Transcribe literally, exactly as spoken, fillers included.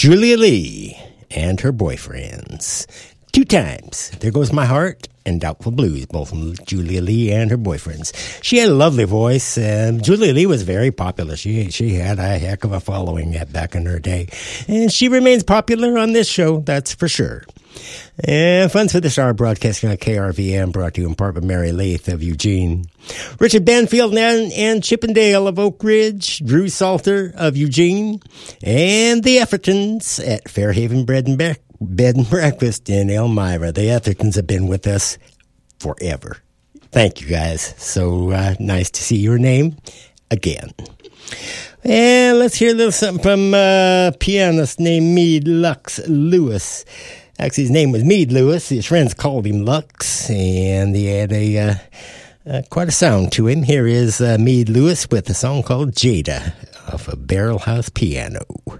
Julia Lee and her boyfriends. Two times. There Goes My Heart and Doubtful Blues, both from Julia Lee and her boyfriends. She had a lovely voice. Um, Julia Lee was very popular. She she had a heck of a following back in her day. And she remains popular on this show, that's for sure. And Funds for the Star broadcasting on K R V M, brought to you in part by Mary Lath of Eugene. Richard Banfield and, and Chippendale of Oak Ridge, Drew Salter of Eugene, and the Effertons at Fairhaven Bread and, Be- Bed and Breakfast in Elmira. The Effertons have been with us forever. Thank you, guys. So uh, nice to see your name again. And let's hear a little something from a pianist named Meade Lux Lewis. Actually, his name was Meade Lewis. His friends called him Lux, and he had a uh, uh, quite a sound to him. Here is uh, Meade Lewis with a song called Jada off a Barrel House Piano.